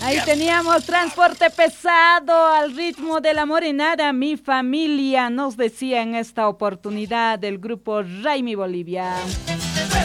Ahí teníamos transporte pesado al ritmo de la morenada. Mi familia nos decía en esta oportunidad del grupo Raimi Bolivia.